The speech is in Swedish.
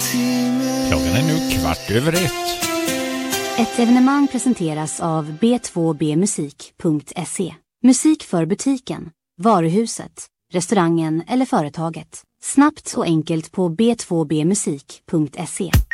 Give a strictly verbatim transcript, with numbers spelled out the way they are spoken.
Klockan är nu kvart över ett. Ett evenemang presenteras av b två b musik punkt se. Musik för butiken, varuhuset, restaurangen eller företaget. Snabbt och enkelt på b två b musik punkt se.